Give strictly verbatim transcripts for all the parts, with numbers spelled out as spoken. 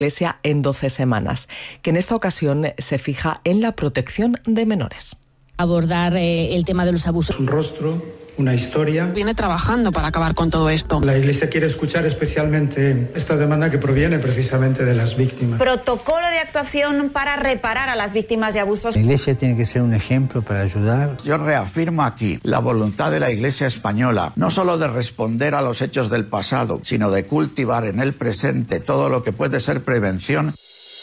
Iglesia en doce semanas, que en esta ocasión se fija en la protección de menores. Abordar eh, el tema de los abusos. Un rostro, una historia. Viene trabajando para acabar con todo esto. La Iglesia quiere escuchar especialmente esta demanda que proviene precisamente de las víctimas. Protocolo de actuación para reparar a las víctimas de abusos. La Iglesia tiene que ser un ejemplo para ayudar. Yo reafirmo aquí la voluntad de la Iglesia española, no solo de responder a los hechos del pasado, sino de cultivar en el presente todo lo que puede ser prevención.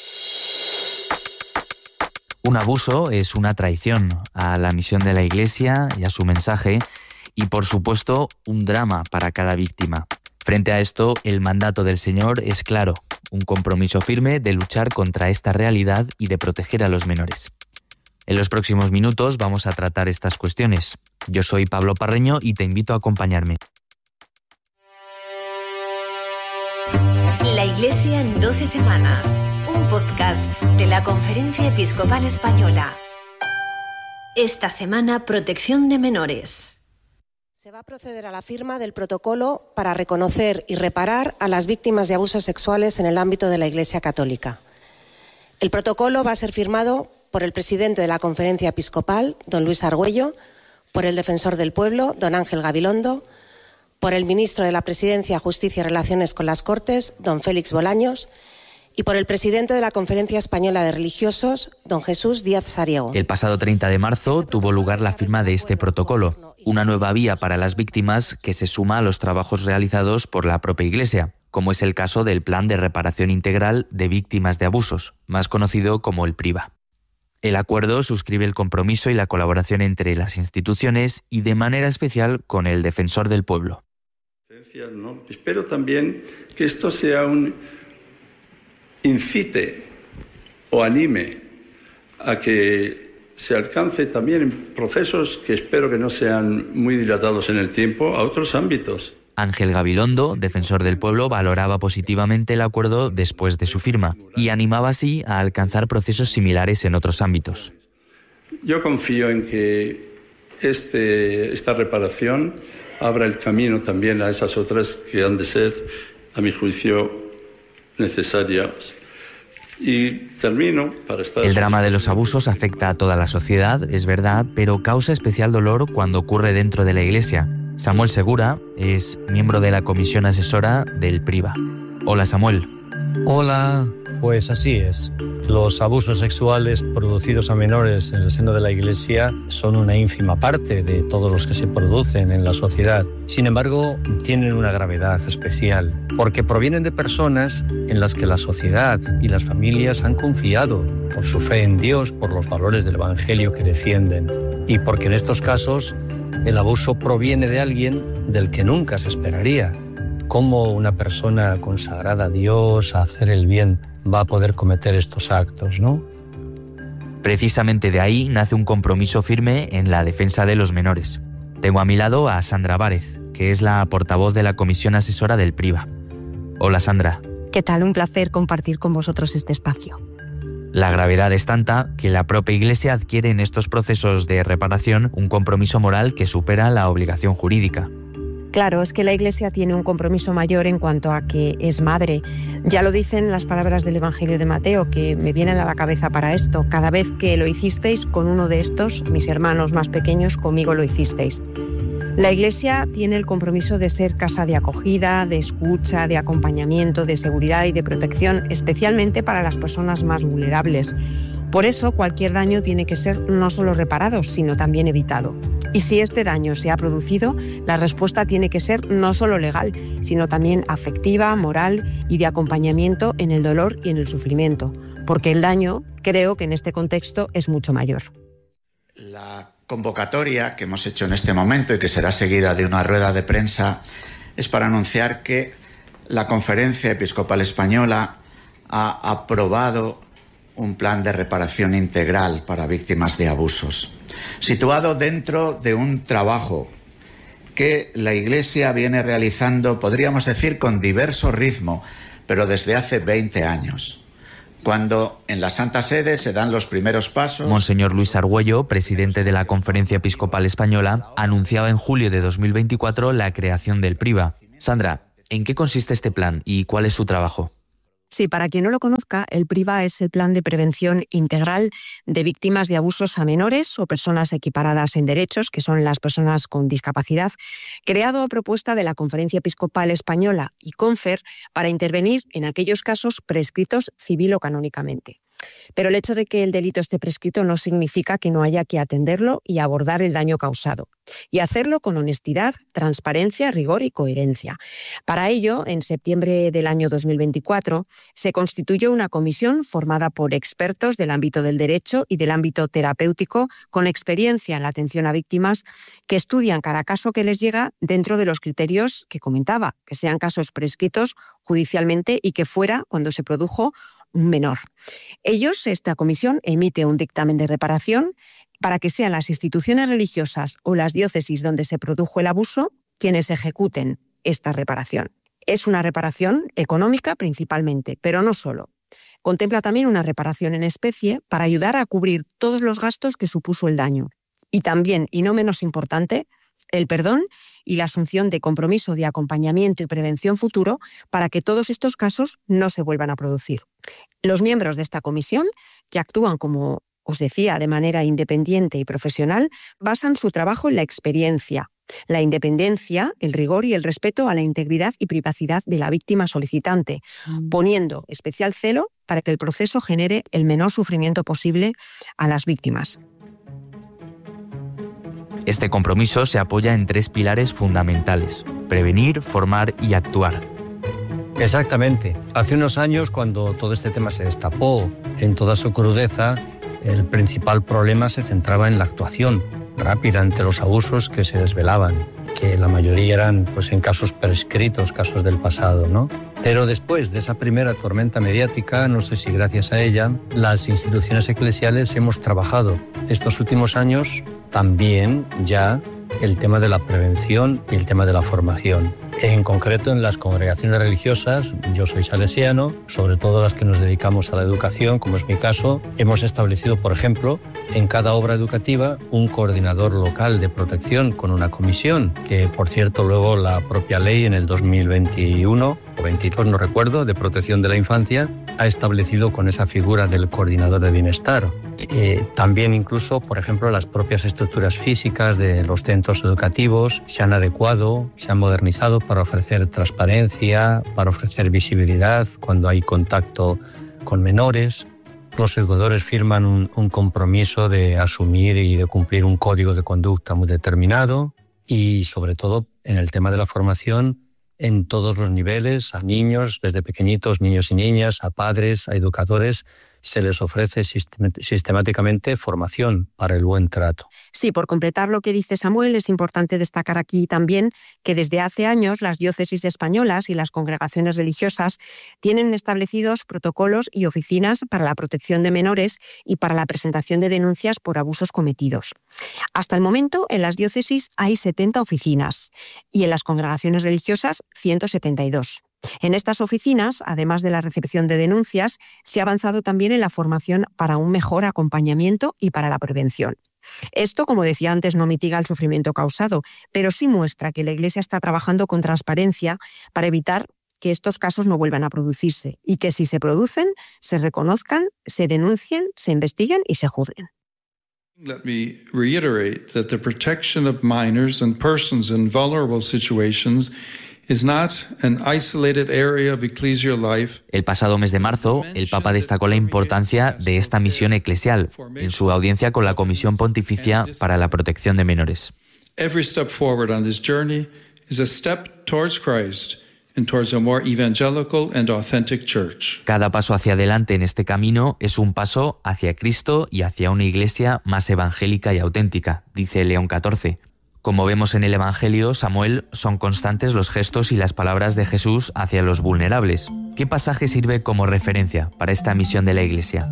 Un abuso es una traición a la misión de la Iglesia y a su mensaje y, por supuesto, un drama para cada víctima. Frente a esto, el mandato del Señor es claro, un compromiso firme de luchar contra esta realidad y de proteger a los menores. En los próximos minutos vamos a tratar estas cuestiones. Yo soy Pablo Parreño y te invito a acompañarme. La Iglesia en doce semanas. Un podcast de la Conferencia Episcopal Española. Esta semana, protección de menores. Se va a proceder a la firma del protocolo para reconocer y reparar a las víctimas de abusos sexuales en el ámbito de la Iglesia Católica. El protocolo va a ser firmado por el presidente de la Conferencia Episcopal, don Luis Argüello, por el defensor del pueblo, don Ángel Gabilondo, por el ministro de la Presidencia, Justicia y Relaciones con las Cortes, don Félix Bolaños, y por el presidente de la Conferencia Española de Religiosos, don Jesús Díaz Sariego. El pasado treinta de marzo tuvo lugar la firma de este protocolo, una nueva vía para las víctimas que se suma a los trabajos realizados por la propia Iglesia, como es el caso del Plan de Reparación Integral de Víctimas de Abusos, más conocido como el PRIVA. El acuerdo suscribe el compromiso y la colaboración entre las instituciones y de manera especial con el Defensor del Pueblo. ¿no? Espero también que esto sea un incite o anime a que se alcance también en procesos que espero que no sean muy dilatados en el tiempo a otros ámbitos. Ángel Gabilondo, defensor del pueblo, valoraba positivamente el acuerdo después de su firma y animaba así a alcanzar procesos similares en otros ámbitos. Yo confío en que este, esta reparación abra el camino también a esas otras que han de ser, a mi juicio, necesarias. Y termino para estar... El drama de los abusos afecta a toda la sociedad, es verdad, pero causa especial dolor cuando ocurre dentro de la Iglesia. Samuel Segura es miembro de la comisión asesora del PRIVA. Hola, Samuel. Hola, pues así es. Los abusos sexuales producidos a menores en el seno de la Iglesia son una ínfima parte de todos los que se producen en la sociedad. Sin embargo, tienen una gravedad especial, porque provienen de personas en las que la sociedad y las familias han confiado por su fe en Dios, por los valores del Evangelio que defienden, y porque en estos casos el abuso proviene de alguien del que nunca se esperaría. ¿Cómo una persona consagrada a Dios, a hacer el bien, va a poder cometer estos actos, no? Precisamente de ahí nace un compromiso firme en la defensa de los menores. Tengo a mi lado a Sandra Várez, que es la portavoz de la comisión asesora del PRIVA. Hola, Sandra. ¿Qué tal? Un placer compartir con vosotros este espacio. La gravedad es tanta que la propia Iglesia adquiere en estos procesos de reparación un compromiso moral que supera la obligación jurídica. Claro, es que la Iglesia tiene un compromiso mayor en cuanto a que es madre. Ya lo dicen las palabras del Evangelio de Mateo, que me vienen a la cabeza para esto. Cada vez que lo hicisteis con uno de estos, mis hermanos más pequeños, conmigo lo hicisteis. La Iglesia tiene el compromiso de ser casa de acogida, de escucha, de acompañamiento, de seguridad y de protección, especialmente para las personas más vulnerables. Por eso, cualquier daño tiene que ser no solo reparado, sino también evitado. Y si este daño se ha producido, la respuesta tiene que ser no solo legal, sino también afectiva, moral y de acompañamiento en el dolor y en el sufrimiento. Porque el daño, creo que en este contexto, es mucho mayor. La convocatoria que hemos hecho en este momento y que será seguida de una rueda de prensa es para anunciar que la Conferencia Episcopal Española ha aprobado un plan de reparación integral para víctimas de abusos, situado dentro de un trabajo que la Iglesia viene realizando, podríamos decir, con diverso ritmo, pero desde hace veinte años. Cuando en la Santa Sede se dan los primeros pasos... Monseñor Luis Argüello, presidente de la Conferencia Episcopal Española, anunciaba en julio de dos mil veinticuatro la creación del PRIVA. Sandra, ¿en qué consiste este plan y cuál es su trabajo? Sí, para quien no lo conozca, el PRIVA es el Plan de Prevención Integral de Víctimas de Abusos a Menores o Personas Equiparadas en Derechos, que son las personas con discapacidad, creado a propuesta de la Conferencia Episcopal Española y CONFER para intervenir en aquellos casos prescritos civil o canónicamente. Pero el hecho de que el delito esté prescrito no significa que no haya que atenderlo y abordar el daño causado. Y hacerlo con honestidad, transparencia, rigor y coherencia. Para ello, en septiembre del año dos mil veinticuatro, se constituyó una comisión formada por expertos del ámbito del derecho y del ámbito terapéutico con experiencia en la atención a víctimas que estudian cada caso que les llega dentro de los criterios que comentaba, que sean casos prescritos judicialmente y que fuera, cuando se produjo, un menor. Ellos, esta comisión, emite un dictamen de reparación para que sean las instituciones religiosas o las diócesis donde se produjo el abuso quienes ejecuten esta reparación. Es una reparación económica principalmente, pero no solo. Contempla también una reparación en especie para ayudar a cubrir todos los gastos que supuso el daño. Y también, y no menos importante, el perdón y la asunción de compromiso de acompañamiento y prevención futuro para que todos estos casos no se vuelvan a producir. Los miembros de esta comisión, que actúan, como os decía, de manera independiente y profesional, basan su trabajo en la experiencia, la independencia, el rigor y el respeto a la integridad y privacidad de la víctima solicitante, poniendo especial celo para que el proceso genere el menor sufrimiento posible a las víctimas. Este compromiso se apoya en tres pilares fundamentales: prevenir, formar y actuar. Exactamente. Hace unos años, cuando todo este tema se destapó en toda su crudeza, el principal problema se centraba en la actuación rápida ante los abusos que se desvelaban, que la mayoría eran pues, en casos prescritos, casos del pasado, ¿no? Pero después de esa primera tormenta mediática, no sé si gracias a ella, las instituciones eclesiales hemos trabajado estos últimos años también ya el tema de la prevención y el tema de la formación. En concreto, en las congregaciones religiosas, yo soy salesiano, sobre todo las que nos dedicamos a la educación, como es mi caso, hemos establecido, por ejemplo, en cada obra educativa un coordinador local de protección con una comisión, que por cierto luego la propia ley en el dos mil veintiuno o veintidós, no recuerdo, de protección de la infancia, ha establecido con esa figura del coordinador de bienestar. Eh, también incluso, por ejemplo, las propias estructuras físicas de los centros educativos se han adecuado, se han modernizado para ofrecer transparencia, para ofrecer visibilidad cuando hay contacto con menores. Los educadores firman un, un compromiso de asumir y de cumplir un código de conducta muy determinado y, sobre todo, en el tema de la formación, en todos los niveles, a niños, desde pequeñitos, niños y niñas, a padres, a educadores, se les ofrece sistemáticamente formación para el buen trato. Sí, por completar lo que dice Samuel, es importante destacar aquí también que desde hace años las diócesis españolas y las congregaciones religiosas tienen establecidos protocolos y oficinas para la protección de menores y para la presentación de denuncias por abusos cometidos. Hasta el momento, en las diócesis hay setenta oficinas y en las congregaciones religiosas ciento setenta y dos. En estas oficinas, además de la recepción de denuncias, se ha avanzado también en la formación para un mejor acompañamiento y para la prevención. Esto, como decía antes, no mitiga el sufrimiento causado, pero sí muestra que la Iglesia está trabajando con transparencia para evitar que estos casos no vuelvan a producirse y que si se producen, se reconozcan, se denuncien, se investiguen y se juzguen. Let me reiterate that the protection of minors and persons in vulnerable situations is not an isolated area of ecclesial life. El pasado mes de marzo, el Papa destacó la importancia de esta misión eclesial en su audiencia con la Comisión Pontificia para la Protección de Menores. Every step forward on this journey is a step towards Christ and towards a more evangelical and authentic church. Cada paso hacia adelante en este camino es un paso hacia Cristo y hacia una iglesia más evangélica y auténtica, dice León catorce. Como vemos en el Evangelio, Samuel, son constantes los gestos y las palabras de Jesús hacia los vulnerables. ¿Qué pasaje sirve como referencia para esta misión de la Iglesia?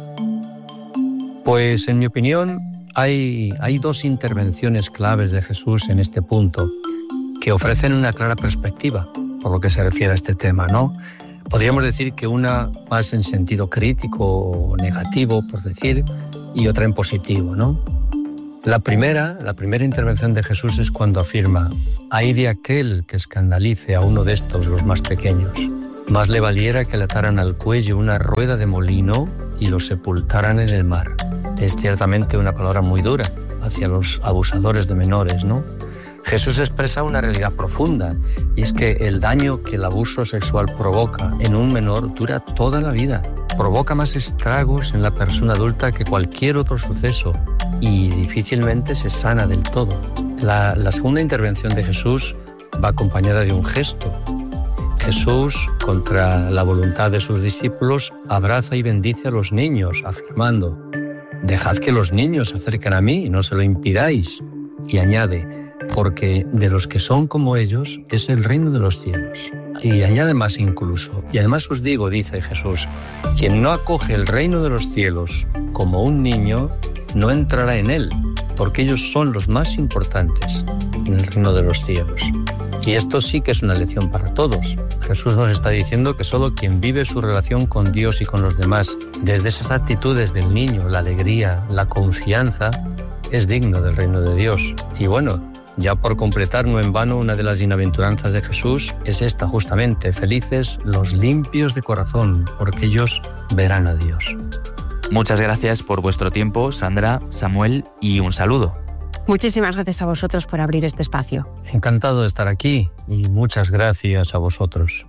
Pues, en mi opinión, hay, hay dos intervenciones claves de Jesús en este punto que ofrecen una clara perspectiva por lo que se refiere a este tema, ¿no? Podríamos decir que una más en sentido crítico o negativo, por decir, y otra en positivo, ¿no? La primera, la primera intervención de Jesús es cuando afirma: «Ay de aquel que escandalice a uno de estos, los más pequeños». Más le valiera que le ataran al cuello una rueda de molino y lo sepultaran en el mar. Es ciertamente una palabra muy dura hacia los abusadores de menores, ¿no? Jesús expresa una realidad profunda, y es que el daño que el abuso sexual provoca en un menor dura toda la vida. Provoca más estragos en la persona adulta que cualquier otro suceso y difícilmente se sana del todo. La, la segunda intervención de Jesús va acompañada de un gesto. Jesús, contra la voluntad de sus discípulos, abraza y bendice a los niños, afirmando: «Dejad que los niños se acerquen a mí, no se lo impidáis». Y añade: «Porque de los que son como ellos es el reino de los cielos». Y añade más incluso: «Y además os digo», dice Jesús, «quien no acoge el reino de los cielos como un niño, no entrará en él, porque ellos son los más importantes en el reino de los cielos». Y esto sí que es una lección para todos. Jesús nos está diciendo que solo quien vive su relación con Dios y con los demás, desde esas actitudes del niño, la alegría, la confianza, es digno del reino de Dios. Y bueno, ya por completar, no en vano, una de las bienaventuranzas de Jesús es esta justamente: felices los limpios de corazón, porque ellos verán a Dios. Muchas gracias por vuestro tiempo, Sandra, Samuel, y un saludo. Muchísimas gracias a vosotros por abrir este espacio. Encantado de estar aquí y muchas gracias a vosotros.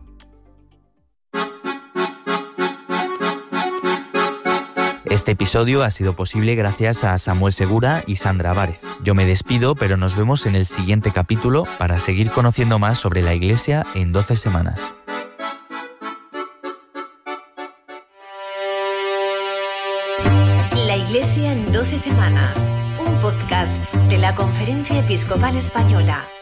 Este episodio ha sido posible gracias a Samuel Segura y Sandra Várez. Yo me despido, pero nos vemos en el siguiente capítulo para seguir conociendo más sobre la Iglesia en doce semanas. La Iglesia en doce semanas, un podcast de la Conferencia Episcopal Española.